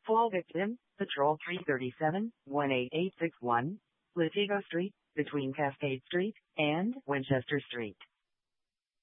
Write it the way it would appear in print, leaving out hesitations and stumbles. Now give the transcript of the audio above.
Fall victim, Patrol 337, 18861, Latigo Street, between Cascade Street and Winchester Street.